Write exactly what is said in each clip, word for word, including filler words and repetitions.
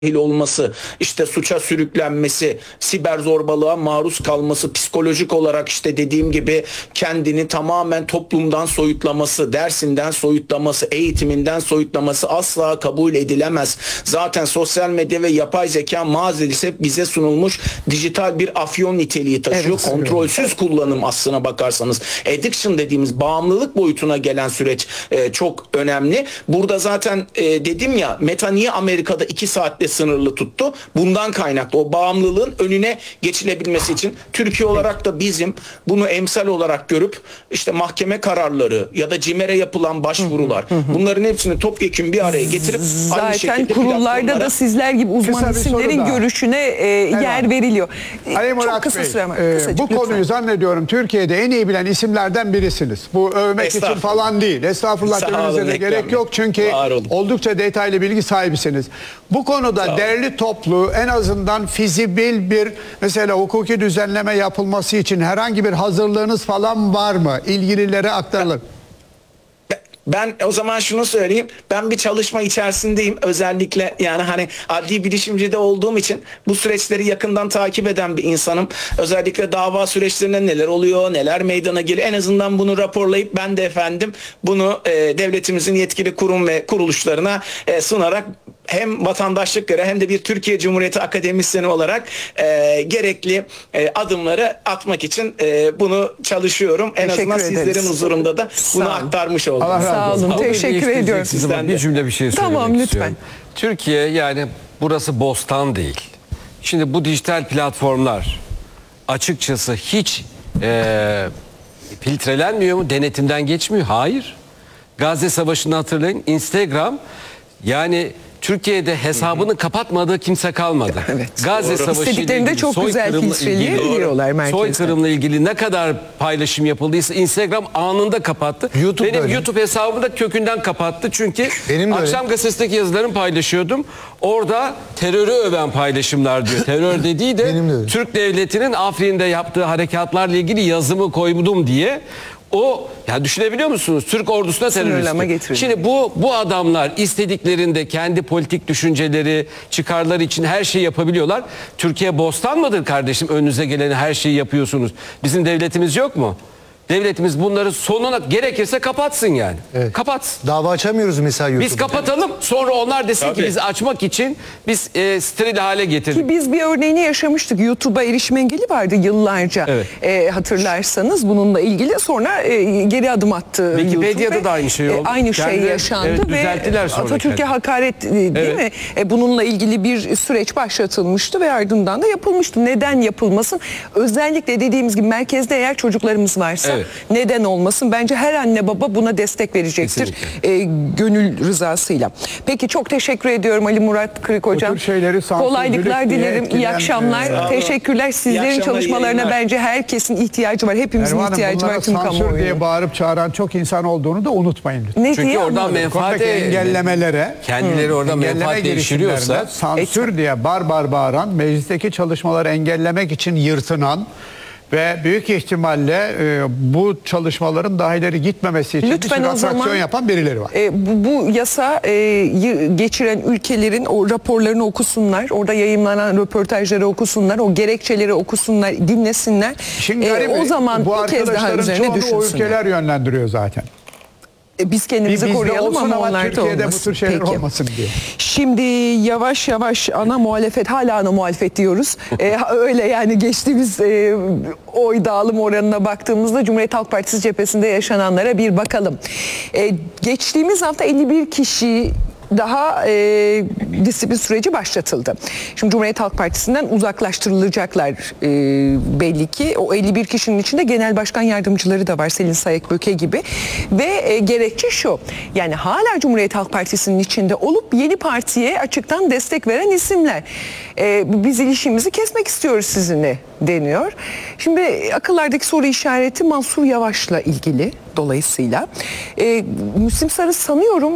olması, işte suça sürüklenmesi, siber zorbalığa maruz kalması, psikolojik olarak işte dediğim gibi kendini tamamen toplumdan soyutlaması, dersinden soyutlaması, eğitiminden soyutlaması asla kabul edilemez. Zaten sosyal medya ve yapay zeka maalesef bize sunulmuş dijital bir afyon niteliği taşıyor. Evet, kontrolsüz kullanım aslına bakarsanız. Addiction dediğimiz bağımlılık boyutuna gelen süreç e, çok önemli. Burada zaten e, dedim ya, Meta niye Amerika'da iki saatte sınırlı tuttu? Bundan kaynaklı. O bağımlılığın önüne geçilebilmesi için Türkiye olarak da bizim bunu emsal olarak görüp işte mahkeme kararları ya da CİMER'e yapılan başvurular, hı hı hı. bunların hepsini topyekun bir araya getirip zaten kurullarda da sizler gibi uzman isimlerin görüşüne e, yer veriliyor. Ali Murat Çok kısa Bey, süre e, Kısacık, bu lütfen. konuyu zannediyorum Türkiye'de en iyi bilen isimlerden birisiniz. Bu övmek için falan değil. Estağfurullah demenize de gerek yok çünkü oldukça detaylı bilgi sahibisiniz. Bu konuda derli toplu en azından fizibil bir mesela hukuki düzenleme yapılması için herhangi bir hazırlığınız falan var mı? İlgililere aktarılır. Ben o zaman şunu söyleyeyim. Ben bir çalışma içerisindeyim. Özellikle yani hani adli bilişimcide olduğum için bu süreçleri yakından takip eden bir insanım. Özellikle dava süreçlerinde neler oluyor, neler meydana geliyor. En azından bunu raporlayıp ben de efendim bunu e, devletimizin yetkili kurum ve kuruluşlarına e, sunarak hem vatandaşlık göre hem de bir Türkiye Cumhuriyeti akademisyeni olarak e, gerekli e, adımları atmak için e, bunu çalışıyorum. En Teşekkür azından ederiz. sizlerin huzurunda da bunu aktarmış oldum. Sağ olun. Teşekkür ediyorum. Sizden bir cümle bir şey söylemek tamam, lütfen. istiyorum. Türkiye yani burası bostan değil. Şimdi bu dijital platformlar açıkçası hiç e, filtrelenmiyor mu? Denetimden geçmiyor. Hayır. Gazze Savaşı'nı hatırlayın. Instagram yani Türkiye'de hesabını kapatmadığı kimse kalmadı. Evet. Gazze Savaşı ile ilgili, çok güzel filtreliyorlar merkezde. Soykırımla ilgili ne kadar paylaşım yapıldıysa Instagram anında kapattı. YouTube Benim öyle. YouTube hesabımı da kökünden kapattı. Çünkü Benim akşam gazetedeki yazılarımı paylaşıyordum. Orada terörü öven paylaşımlar diyor. Terör dediği de Türk devletinin Afrin'de yaptığı harekatlarla ilgili yazımı koydum diye. O ya düşünebiliyor musunuz? Türk ordusuna terörist. Şimdi bu bu adamlar istediklerinde kendi politik düşünceleri, çıkarları için her şeyi yapabiliyorlar. Türkiye bostan mıdır kardeşim? Önünüze geleni her şeyi yapıyorsunuz. Bizim devletimiz yok mu? Devletimiz bunları sonuna gerekirse kapatsın yani. Evet. Kapatsın. Dava açamıyoruz mesela YouTube'da. Biz kapatalım, sonra onlar desin Tabii. ki bizi açmak için biz e, steril hale getirdik. Ki biz bir örneğini yaşamıştık. YouTube'a erişim engeli vardı yıllarca. Evet. E, hatırlarsanız bununla ilgili sonra e, geri adım attı. Wikipedia'da YouTube da aynı şey oldu. E, aynı şey Kendileri, yaşandı evet, ve Atatürk'e hakaret e, değil evet. mi? E, bununla ilgili bir süreç başlatılmıştı ve ardından da yapılmıştı. Neden yapılmasın? Özellikle dediğimiz gibi merkezde eğer çocuklarımız varsa evet. neden olmasın? Bence her anne baba buna destek verecektir. E, gönül rızasıyla. Peki çok teşekkür ediyorum Ali Murat Kırık hocam. Kolaylıklar dilerim. İyi akşamlar. Teşekkürler. Sizlerin çalışmalarına yayınlar. Bence herkesin ihtiyacı var. Hepimizin Erman ihtiyacı var tüm kamuoyu. Sansür diye bağırıp çağıran çok insan olduğunu da unutmayın. Ne Çünkü oradan menfaat engellemelere, kendileri oradan menfaat devşiriyorsa sansür et. diye bar bar bağıran, meclisteki çalışmaları engellemek için yırtınan ve büyük ihtimalle e, bu çalışmaların daha ileri gitmemesi için Lütfen bir atraksiyon yapan birileri var. E, bu, bu yasa e, geçiren ülkelerin o raporlarını okusunlar. Orada yayınlanan röportajları okusunlar. O gerekçeleri okusunlar, dinlesinler. Şimdi e, o zaman bu bir kez daha üzerine düşünsünler. O ülkeler yönlendiriyor zaten. Biz kendimizi bir koruyalım ama onlar da Türkiye'de olmasın. bu tür şeyler Peki. olmasın diye. Şimdi yavaş yavaş ana muhalefet, hala ana muhalefet diyoruz. ee, öyle yani geçtiğimiz e, oy dağılım oranına baktığımızda Cumhuriyet Halk Partisi cephesinde yaşananlara bir bakalım. Ee, geçtiğimiz hafta elli bir kişi daha e, disiplin süreci başlatıldı. Şimdi Cumhuriyet Halk Partisi'nden uzaklaştırılacaklar e, belli ki. O elli bir kişinin içinde genel başkan yardımcıları da var. Selin Sayık-Böke gibi. Ve e, gerekçe şu. Yani hala Cumhuriyet Halk Partisi'nin içinde olup yeni partiye açıktan destek veren isimler. E, biz ilişkimizi kesmek istiyoruz sizinle deniyor. Şimdi akıllardaki soru işareti Mansur Yavaş'la ilgili dolayısıyla. E, Müslim Sarı sanıyorum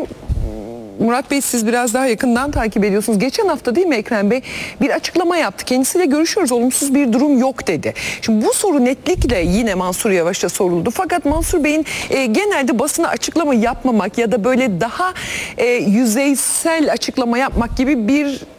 Murat Bey siz biraz daha yakından takip ediyorsunuz. Geçen hafta değil mi Ekrem Bey bir açıklama yaptı. Kendisiyle görüşüyoruz, olumsuz bir durum yok dedi. Şimdi bu soru netlikle yine Mansur Yavaş'a soruldu. Fakat Mansur Bey'in e, genelde basına açıklama yapmamak ya da böyle daha e, yüzeysel açıklama yapmak gibi bir